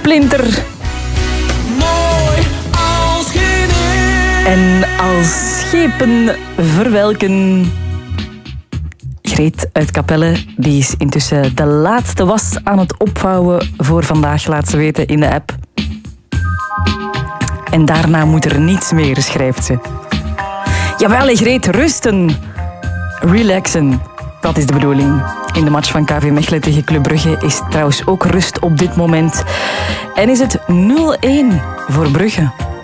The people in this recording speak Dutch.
Splinter. Mooi als geen eer. En als schepen verwelken. Greet uit Capelle, die is intussen de laatste was aan het opvouwen voor vandaag, laat ze weten in de app. En daarna moet er niets meer, schrijft ze. Jawel, Greet, rusten. Relaxen, dat is de bedoeling. In de match van KV Mechelen tegen Club Brugge is trouwens ook rust op dit moment. En is het 0-1 voor Brugge.